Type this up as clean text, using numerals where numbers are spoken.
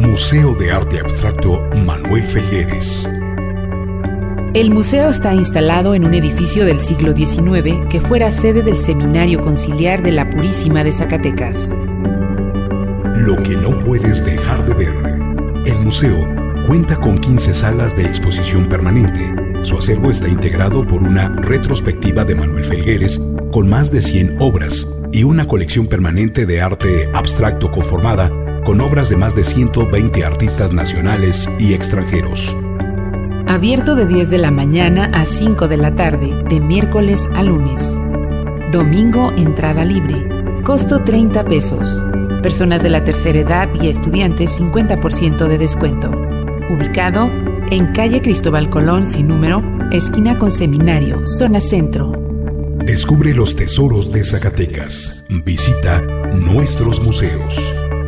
Museo de Arte Abstracto Manuel Felgueres. El museo está instalado en un edificio del siglo XIX que fuera sede del Seminario Conciliar de la Purísima de Zacatecas. Lo que no puedes dejar de ver. El museo cuenta con 15 salas de exposición permanente. Su acervo está integrado por una retrospectiva de Manuel Felgueres con más de 100 obras y una colección permanente de arte abstracto conformada con obras de más de 120 artistas nacionales y extranjeros. Abierto de 10 de la mañana a 5 de la tarde, de miércoles a lunes. Domingo, entrada libre. Costo 30 pesos. Personas de la tercera edad y estudiantes 50% de descuento. Ubicado en calle Cristóbal Colón sin número, esquina con Seminario, zona centro. Descubre los tesoros de Zacatecas. Visita nuestros museos.